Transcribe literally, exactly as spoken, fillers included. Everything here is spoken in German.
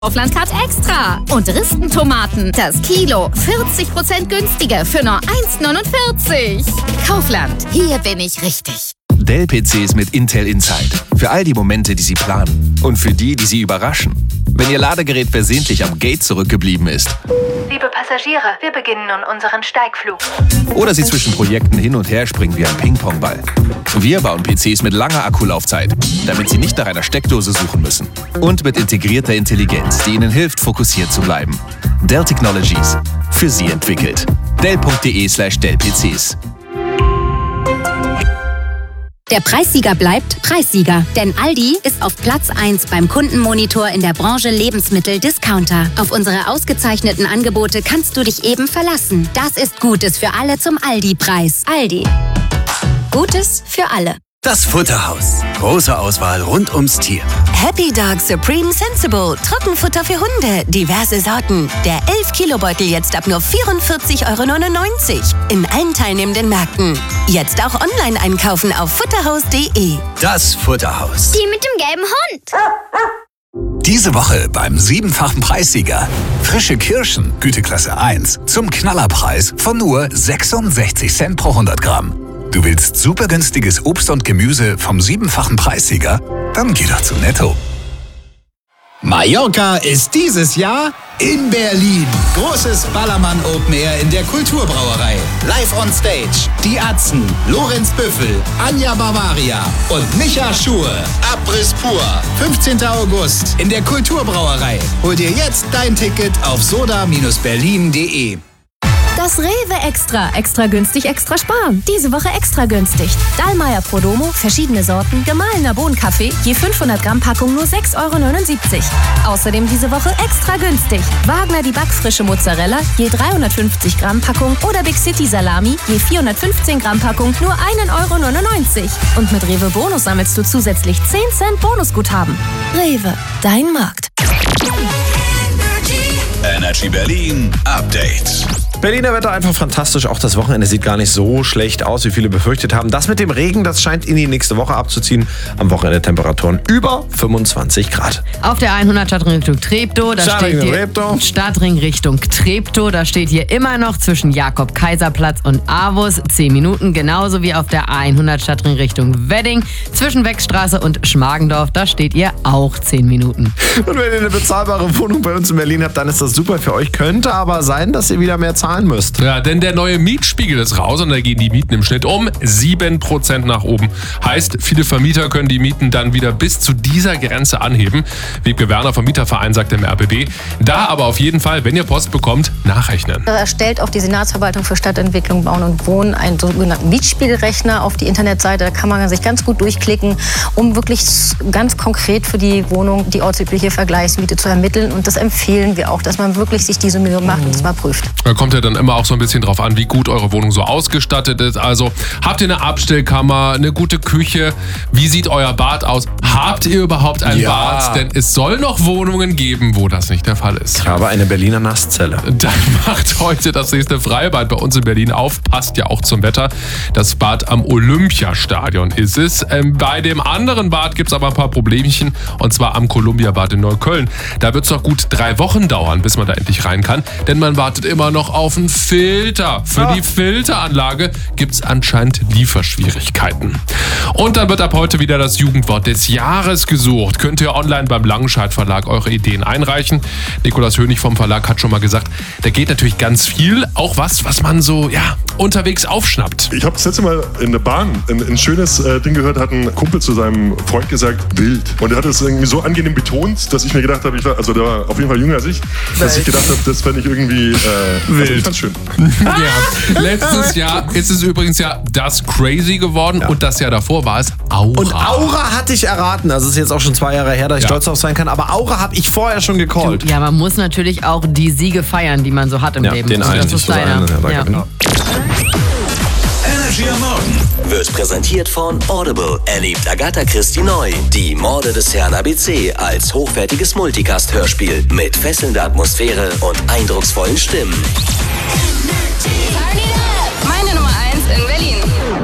Kaufland Cut Extra. Und Ristentomaten. Das Kilo vierzig Prozent günstiger für nur eins neunundvierzig. Kaufland, hier bin ich richtig. Dell-P Cs mit Intel Inside. Für all die Momente, die Sie planen. Und für die, die Sie überraschen. Wenn Ihr Ladegerät versehentlich am Gate zurückgeblieben ist. Liebe Passagiere, wir beginnen nun unseren Steigflug. Oder Sie zwischen Projekten hin und her springen wie ein Ping-Pong-Ball. Wir bauen P Cs mit langer Akkulaufzeit, damit Sie nicht nach einer Steckdose suchen müssen. Und mit integrierter Intelligenz, die Ihnen hilft, fokussiert zu bleiben. Dell Technologies. Für Sie entwickelt. Dell.de slash Dell-PCs. Der Preissieger bleibt Preissieger, denn Aldi ist auf Platz eins beim Kundenmonitor in der Branche Lebensmittel-Discounter. Auf unsere ausgezeichneten Angebote kannst du dich eben verlassen. Das ist Gutes für alle zum Aldi-Preis. Aldi. Gutes für alle. Das Futterhaus. Große Auswahl rund ums Tier. Happy Dog Supreme Sensible. Trockenfutter für Hunde. Diverse Sorten. Der elf Kilo Beutel jetzt ab nur vierundvierzig Euro neunundneunzig. In allen teilnehmenden Märkten. Jetzt auch online einkaufen auf futterhaus punkt de. Das Futterhaus. Die mit dem gelben Hund. Diese Woche beim siebenfachen Preissieger. Frische Kirschen, Güteklasse eins, zum Knallerpreis von nur sechsundsechzig Cent pro hundert Gramm. Du willst super günstiges Obst und Gemüse vom siebenfachen Preissieger? Dann geh doch zu Netto. Mallorca ist dieses Jahr in Berlin. Großes Ballermann Open Air in der Kulturbrauerei. Live on Stage. Die Atzen, Lorenz Büffel, Anja Bavaria und Micha Schur. Abriss pur. fünfzehnten August in der Kulturbrauerei. Hol dir jetzt dein Ticket auf soda Berlin punkt de. Das Rewe Extra. Extra günstig, extra sparen. Diese Woche extra günstig. Dallmayr Prodomo, verschiedene Sorten, gemahlener Bohnenkaffee, je fünfhundert Gramm Packung nur sechs Euro neunundsiebzig. Außerdem diese Woche extra günstig. Wagner die backfrische Mozzarella, je dreihundertfünfzig Gramm Packung oder Big City Salami, je vierhundertfünfzehn Gramm Packung nur ein Euro neunundneunzig. Und mit Rewe Bonus sammelst du zusätzlich zehn Cent Bonusguthaben. Rewe, dein Markt. Energy Berlin Update. Berliner Wetter einfach fantastisch. Auch das Wochenende sieht gar nicht so schlecht aus, wie viele befürchtet haben. Das mit dem Regen, das scheint in die nächste Woche abzuziehen. Am Wochenende Temperaturen über fünfundzwanzig Grad. Auf der hundert Stadtring Richtung Treptow, da steht hier Stadtring Richtung Treptow, da steht hier immer noch zwischen Jakob-Kaiser-Platz und Avus zehn Minuten, genauso wie auf der hundert Stadtring Richtung Wedding, zwischen Wechstraße und Schmargendorf, da steht ihr auch zehn Minuten. Und wenn ihr eine bezahlbare Wohnung bei uns in Berlin habt, dann ist das super für euch. Könnte aber sein, dass ihr wieder mehr zahlen müsst. Ja, denn der neue Mietspiegel ist raus und da gehen die Mieten im Schnitt um sieben Prozent nach oben. Heißt, viele Vermieter können die Mieten dann wieder bis zu dieser Grenze anheben. Wiebke Werner vom Mieterverein sagt im R B B. Da aber auf jeden Fall, wenn ihr Post bekommt, nachrechnen. Da erstellt auch die Senatsverwaltung für Stadtentwicklung, Bauen und Wohnen einen sogenannten Mietspiegelrechner auf die Internetseite. Da kann man sich ganz gut durchklicken, um wirklich ganz konkret für die Wohnung die ortsübliche Vergleichsmiete zu ermitteln. Und das empfehlen wir auch, dass man wirklich sich diese Mühe macht und es mal prüft. Da kommt ja dann immer auch so ein bisschen drauf an, wie gut eure Wohnung so ausgestattet ist. Also habt ihr eine Abstellkammer, eine gute Küche? Wie sieht euer Bad aus? Habt ihr überhaupt ein ja. Bad? Denn es soll noch Wohnungen geben, wo das nicht der Fall ist. Ich habe eine Berliner Nasszelle. Dann macht heute das nächste Freibad bei uns in Berlin auf. Passt ja auch zum Wetter. Das Bad am Olympiastadion ist es. Ähm, bei dem anderen Bad gibt es aber ein paar Problemchen. Und zwar am Columbia-Bad in Neukölln. Da wird es noch gut drei Wochen dauern, bis man da endlich rein kann. Denn man wartet immer noch auf einen Filter. Für ah. die Filteranlage gibt es anscheinend Lieferschwierigkeiten. Und dann wird ab heute wieder das Jugendwort des Jahres gesucht. Könnt ihr online beim Langenscheidt Verlag eure Ideen einreichen. Nikolaus Hönig vom Verlag hat schon mal gesagt, da geht natürlich ganz viel. Auch was, was man so ja unterwegs aufschnappt. Ich habe das letzte Mal in der Bahn ein, ein schönes äh, Ding gehört, hat ein Kumpel zu seinem Freund gesagt, wild. Und er hat es irgendwie so angenehm betont, dass ich mir gedacht habe, ich war, also der war auf jeden Fall jünger als ich, dass ich gedacht habe, das fände ich irgendwie äh, wild. Also ich fand's schön. Ja. Letztes Jahr ist es übrigens ja das Crazy geworden ja. und das Jahr davor war es Aura. Und Aura hatte ich erraten. Also es ist jetzt auch schon zwei Jahre her, dass ich ja. stolz darauf sein kann. Aber Aura habe ich vorher schon gecallt. Ja, man muss natürlich auch die Siege feiern, die man so hat im ja, Leben. Den einen, das ist so leider. einen, ja, ja. Genau. Energy am Morgen wird präsentiert von Audible. Erlebt Agatha Christie neu. Die Morde des Herrn A B C als hochwertiges Multicast-Hörspiel mit fesselnder Atmosphäre und eindrucksvollen Stimmen. Turn it up.